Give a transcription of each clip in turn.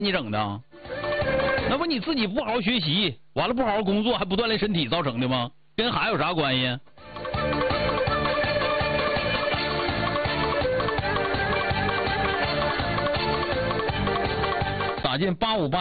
你整的？那不你自己不好好学习，完了不好好工作，还不锻炼身体造成的吗？跟孩子有啥关系？打进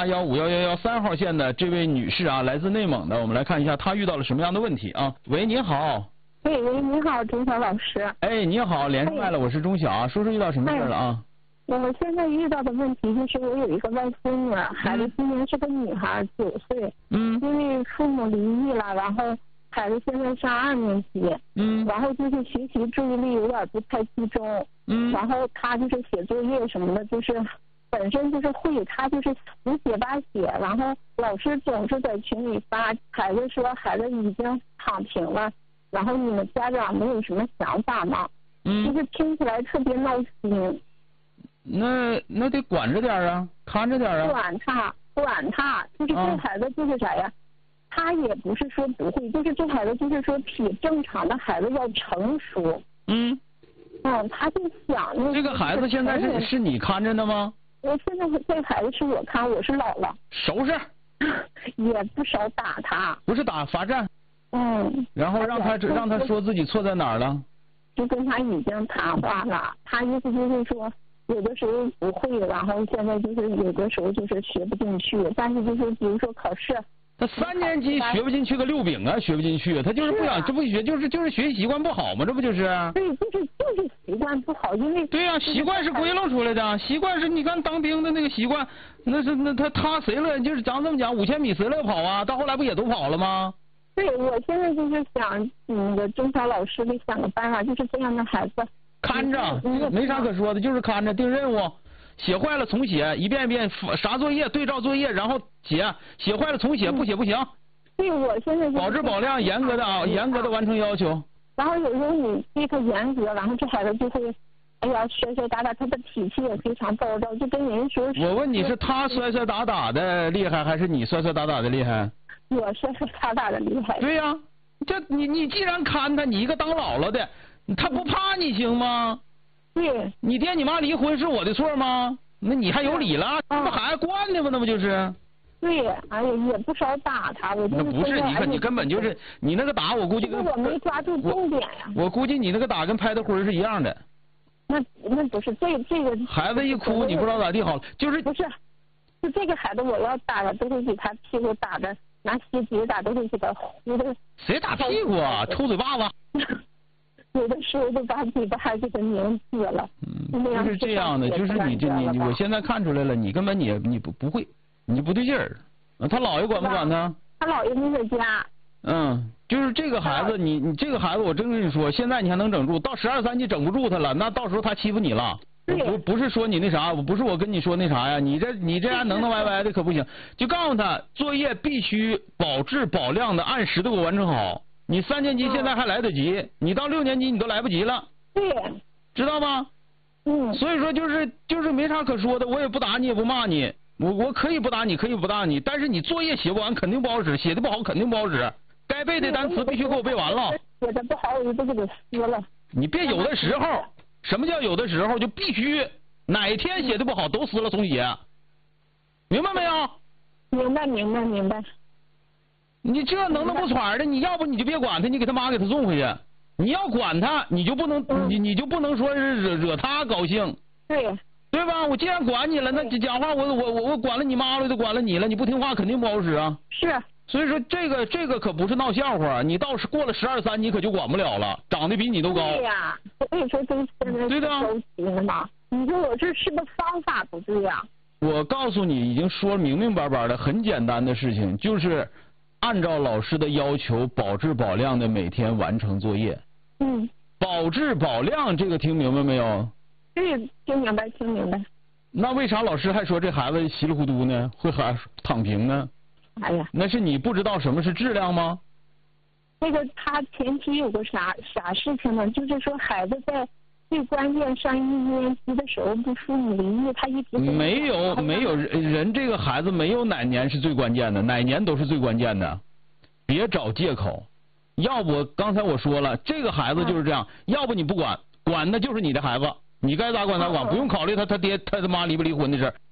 85815111 号线的这位女士啊，来自内蒙的，我们来看一下她遇到了什么样的问题啊？喂，你好。 喂，你好，钟晓老师。 哎，你好，连上麦了，我是钟晓啊，说说遇到什么事了啊？ 我现在遇到的问题就是我有一个外孙女，孩子今年是个女孩，9岁。因为父母离异了，然后孩子现在上2年级。然后就是学习注意力有点不太集中。然后他就是写作业什么的，就是本身就是会，他就是死写吧写，然后老师总是在群里发，孩子说孩子已经躺平了，然后你们家长没有什么想法吗？就是听起来特别闹心。 那得管着点啊，看着点啊。管他，就是这孩子就是啥呀？他也不是说不会，就是这孩子就是说比正常的孩子要成熟。他就想那这个孩子现在是你看着呢吗？ 我现在这孩子是我看，我是姥姥。 收拾。 也不少打他。 不是打，罚站。然后让他说自己错在哪儿了。 就跟他已经谈话了，他意思就是说。有的时候不会，然后现在就是有的时候就是学不进去，但是就是比如说考试， 他3年级学不进去个6饼啊，学不进去，他就是不想，这不学就是学习习惯不好吗？这不就是？ 对，就是习惯不好，因为对呀，习惯是归拢出来的，习惯是你看当兵的那个习惯，那他谁乐就是咱这么讲5000米谁乐跑啊？到后来不也都跑了吗？ 对，我现在就是想钟晓老师给想个办法，就是这样的孩子。 看着没啥可说的，就是看着定任务，写坏了重写，一遍一遍啥作业对照作业，然后写坏了重写，不写不行。 对，我现在保质保量，严格的完成要求。 然后有时候你对他严格，然后这孩子就会，哎呀摔摔打打，他的脾气也非常暴躁，就跟人说。 我问你是他摔摔打打的厉害，还是你摔摔打打的厉害？ 我摔摔打打的厉害。 对呀，这你既然看他，你一个当姥姥的。他不怕你行吗？ 对。 你爹你妈离婚是我的错吗？那你还有理了？那不孩子惯的吗？那不就是？ 对，哎呀，也不少打他，我就是。 那不是，你看你根本就是你那个打，我估计我没抓住重点呀。 我估计你那个打跟拍的灰是一样的。 那不是这个。 孩子一哭，你不知道咋地好了，就是不是？就这个孩子，我要打了都会给他屁股打的，拿锡纸打都会给他呼的。 谁打屁股啊？抽嘴巴子。 有的时候都把嘴巴还给他拧死了。 就是这样的，就是你，我现在看出来了，你根本你不会，你不对劲儿。他姥爷管不管他？ 他姥爷没在家。 就是这个孩子，你这个孩子，我真跟你说，现在你还能整住，到12、3级整不住他了，那到时候他欺负你了。不是说你那啥，不是我跟你说那啥呀，你这样能歪歪的可不行。就告诉他，作业必须保质保量的按时的给我完成好。你3年级现在还来得及，你到6年级你都来不及了。 对。 知道吗？所以说就是没啥可说的，我也不打你也不骂你，我可以不打你，可以不打你，但是你作业写不完肯定不好使，写的不好肯定不好使，该背的单词必须给我背完了。 写的不好我就都给他撕了。 你别有的时候，什么叫有的时候就必须哪天写的不好都撕了重写，明白没有？ 明白。 你这能不喘的，你要不你就别管他，你给他妈给他送回去。你要管他，你就不能你就不能说是惹他高兴。对吧？我既然管你了，那讲话我管了你妈了，就管了你了，你不听话肯定不好使啊。 是。 所以说这个可不是闹笑话，你到过了12、3你可就管不了了，长得比你都高。 对呀，我跟你说这现在对的。 着急了嘛？你说我这是个方法不对呀？ 我告诉你，已经说明明白白的，很简单的事情，就是按照老师的要求，保质保量的每天完成作业。保质保量这个听明白没有？ 对，听明白。 那为啥老师还说这孩子稀里糊涂呢？会还躺平呢？ 哎呀， 那是你不知道什么是质量吗？ 那个他前期有个啥事情呢？就是说孩子在最关键上1年级的时候，不父母离异，他一直没有人这个孩子没有哪年是最关键的，哪年都是最关键的，别找借口。要不刚才我说了，这个孩子就是这样，要不你不管的就是你的孩子，你该咋管咋管，不用考虑他爹他妈离不离婚的事。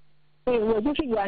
对，我就是原